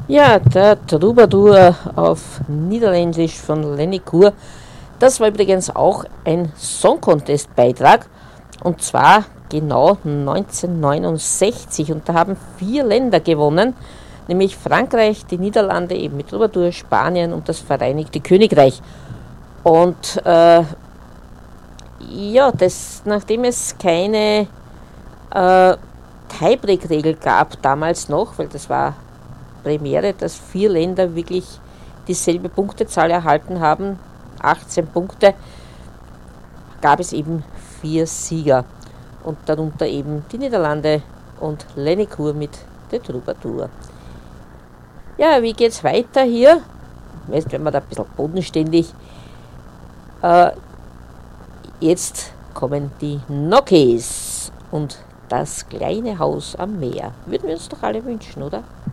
Ja, der Troubadour auf Niederländisch von Lenny Kur. Das war übrigens auch ein Song Contest Beitrag und zwar genau 1969 und da haben 4 Länder gewonnen, nämlich Frankreich, die Niederlande eben mit Troubadour, Spanien und das Vereinigte Königreich. Und ja, nachdem es keine äh, Tiebreak-Regel gab damals noch, weil das war Premiere, dass 4 Länder wirklich dieselbe Punktezahl erhalten haben, 18 Punkte, gab es eben 4 Sieger und darunter eben die Niederlande und Lenny Kur mit der Troubadour. Ja, wie geht's weiter hier? Jetzt werden wir da ein bisschen bodenständig. Äh, Jetzt kommen die Gnocchis und das kleine Haus am Meer. Würden wir uns doch alle wünschen, oder?